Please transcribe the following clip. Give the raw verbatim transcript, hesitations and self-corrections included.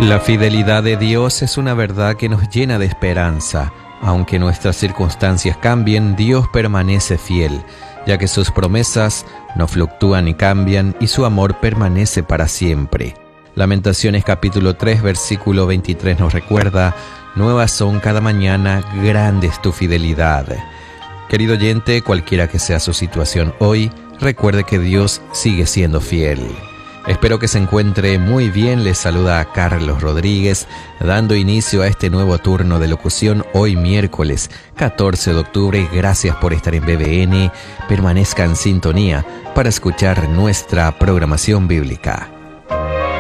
La fidelidad de Dios es una verdad que nos llena de esperanza. Aunque nuestras circunstancias cambien, Dios permanece fiel, ya que sus promesas no fluctúan ni cambian y su amor permanece para siempre. Lamentaciones capítulo tres, versículo veintitrés nos recuerda: nuevas son cada mañana, grande es tu fidelidad. Querido oyente, cualquiera que sea su situación hoy, recuerde que Dios sigue siendo fiel. Espero que se encuentre muy bien. Les saluda a Carlos Rodríguez, dando inicio a este nuevo turno de locución hoy miércoles catorce de octubre. Gracias por estar en B B N. Permanezca en sintonía para escuchar nuestra programación bíblica.